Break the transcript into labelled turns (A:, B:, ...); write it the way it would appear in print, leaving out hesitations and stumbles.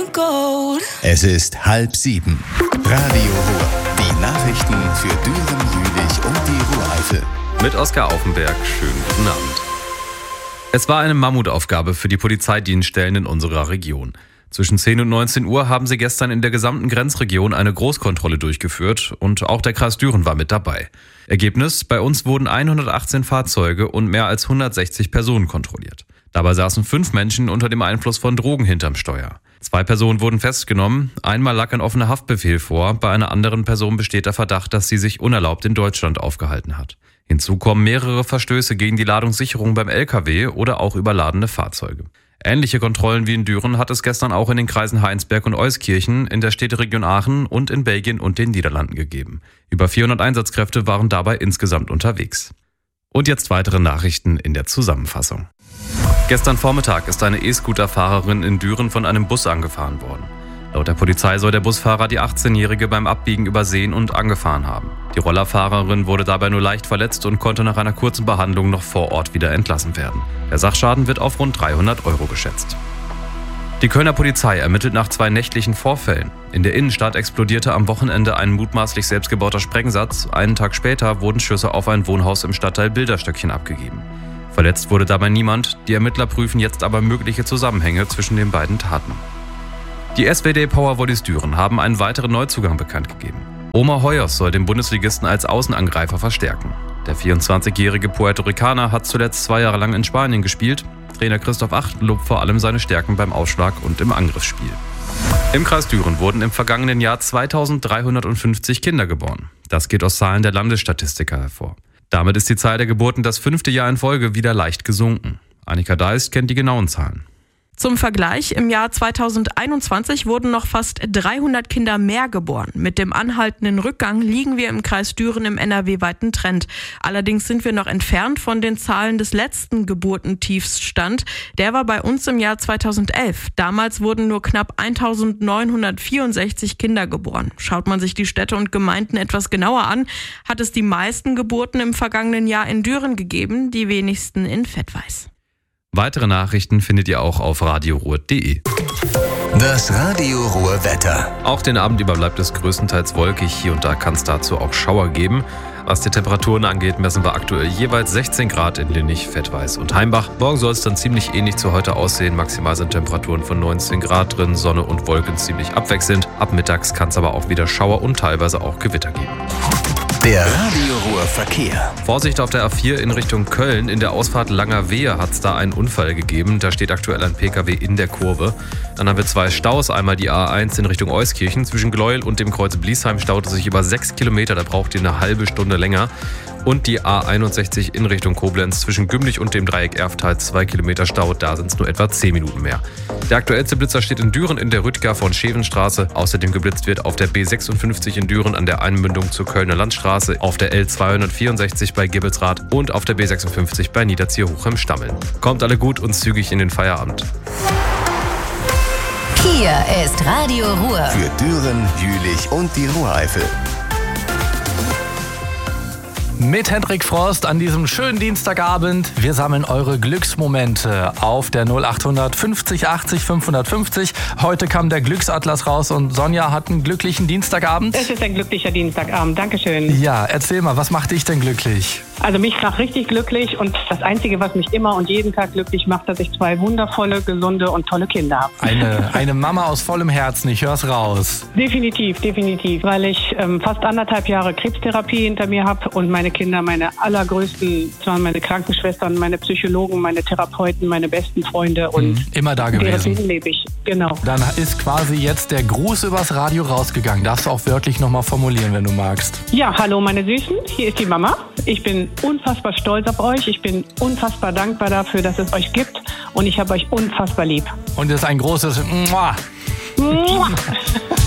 A: Es ist 6:30. Radio Ruhr. Die Nachrichten für Düren, Jülich und die Ruhr-Eifel.
B: Mit Oskar Aufenberg. Schönen guten Abend. Es war eine Mammutaufgabe für die Polizeidienststellen in unserer Region. Zwischen 10 und 19 Uhr haben sie gestern in der gesamten Grenzregion eine Großkontrolle durchgeführt und auch der Kreis Düren war mit dabei. Ergebnis: Bei uns wurden 118 Fahrzeuge und mehr als 160 Personen kontrolliert. Dabei saßen 5 Menschen unter dem Einfluss von Drogen hinterm Steuer. 2 Personen wurden festgenommen, einmal lag ein offener Haftbefehl vor, bei einer anderen Person besteht der Verdacht, dass sie sich unerlaubt in Deutschland aufgehalten hat. Hinzu kommen mehrere Verstöße gegen die Ladungssicherung beim LKW oder auch überladene Fahrzeuge. Ähnliche Kontrollen wie in Düren hat es gestern auch in den Kreisen Heinsberg und Euskirchen, in der Städteregion Aachen und in Belgien und den Niederlanden gegeben. Über 400 Einsatzkräfte waren dabei insgesamt unterwegs. Und jetzt weitere Nachrichten in der Zusammenfassung. Gestern Vormittag ist eine E-Scooter-Fahrerin in Düren von einem Bus angefahren worden. Laut der Polizei soll der Busfahrer die 18-Jährige beim Abbiegen übersehen und angefahren haben. Die Rollerfahrerin wurde dabei nur leicht verletzt und konnte nach einer kurzen Behandlung noch vor Ort wieder entlassen werden. Der Sachschaden wird auf rund 300 € geschätzt. Die Kölner Polizei ermittelt nach 2 nächtlichen Vorfällen. In der Innenstadt explodierte am Wochenende ein mutmaßlich selbstgebauter Sprengsatz. Einen Tag später wurden Schüsse auf ein Wohnhaus im Stadtteil Bilderstöckchen abgegeben. Verletzt wurde dabei niemand. Die Ermittler prüfen jetzt aber mögliche Zusammenhänge zwischen den beiden Taten. Die SWD Powervolleys Düren haben einen weiteren Neuzugang bekannt gegeben. Omar Hoyos soll den Bundesligisten als Außenangreifer verstärken. Der 24-jährige Puerto Ricaner hat zuletzt 2 Jahre lang in Spanien gespielt. Trainer Christoph Acht lobt vor allem seine Stärken beim Aufschlag und im Angriffsspiel. Im Kreis Düren wurden im vergangenen Jahr 2350 Kinder geboren. Das geht aus Zahlen der Landesstatistiker hervor. Damit ist die Zahl der Geburten das 5. Jahr in Folge wieder leicht gesunken. Annika Deist kennt die genauen Zahlen.
C: Zum Vergleich, im Jahr 2021 wurden noch fast 300 Kinder mehr geboren. Mit dem anhaltenden Rückgang liegen wir im Kreis Düren im NRW-weiten Trend. Allerdings sind wir noch entfernt von den Zahlen des letzten Geburtentiefsstand. Der war bei uns im Jahr 2011. Damals wurden nur knapp 1964 Kinder geboren. Schaut man sich die Städte und Gemeinden etwas genauer an, hat es die meisten Geburten im vergangenen Jahr in Düren gegeben, die wenigsten in Vettweiß.
B: Weitere Nachrichten findet ihr auch auf radioruhr.de.
A: Das Radio Ruhr Wetter.
B: Auch den Abend über bleibt es größtenteils wolkig. Hier und da kann es dazu auch Schauer geben. Was die Temperaturen angeht, messen wir aktuell jeweils 16 Grad in Linnich, Vettweiß und Heimbach. Morgen soll es dann ziemlich ähnlich zu heute aussehen. Maximal sind Temperaturen von 19 Grad drin, Sonne und Wolken ziemlich abwechselnd. Ab mittags kann es aber auch wieder Schauer und teilweise auch Gewitter geben.
A: Der Radio Ruhr Verkehr.
B: Vorsicht auf der A4 in Richtung Köln. In der Ausfahrt Langerwehe hat es da einen Unfall gegeben. Da steht aktuell ein PKW in der Kurve. Dann haben wir 2 Staus. Einmal die A1 in Richtung Euskirchen. Zwischen Gleuel und dem Kreuz Bliesheim staut es sich über 6 Kilometer. Da braucht ihr eine halbe Stunde länger. Und die A61 in Richtung Koblenz zwischen Gümlich und dem Dreieck Erftal 2 Kilometer Stau. Da sind es nur etwa 10 Minuten mehr. Der aktuellste Blitzer steht in Düren in der Rüttger von Schevenstraße. Außerdem geblitzt wird auf der B56 in Düren an der Einmündung zur Kölner Landstraße, auf der L264 bei Gibbelsrath und auf der B56 bei Niederziehoch-im-Stammeln. Kommt alle gut und zügig in den Feierabend.
D: Hier ist Radio Ruhr.
A: Für Düren, Jülich und die Ruhr-Eifel.
E: Mit Hendrik Frost an diesem schönen Dienstagabend. Wir sammeln eure Glücksmomente auf der 0800 50 80 550. Heute kam der Glücksatlas raus und Sonja hat einen glücklichen Dienstagabend.
F: Es ist ein glücklicher Dienstagabend, Dankeschön.
E: Ja, erzähl mal, was macht dich denn glücklich?
F: Also mich macht richtig glücklich und das Einzige, was mich immer und jeden Tag glücklich macht, dass ich 2 wundervolle, gesunde und tolle Kinder habe.
E: Eine Mama aus vollem Herzen, ich hör's raus.
F: Definitiv, weil ich fast 1,5 Jahre Krebstherapie hinter mir habe und meine Kinder, meine allergrößten, zwar meine Krankenschwestern, meine Psychologen, meine Therapeuten, meine besten Freunde und
E: immer da gewesen.
F: Deren lebe ich, genau.
E: Dann ist quasi jetzt der Gruß übers Radio rausgegangen. Darfst du auch wörtlich nochmal formulieren, wenn du magst.
F: Ja, hallo meine Süßen, hier ist die Mama. Ich bin unfassbar stolz auf euch. Ich bin unfassbar dankbar dafür, dass es euch gibt und ich habe euch unfassbar lieb.
E: Und es ist ein großes Mua.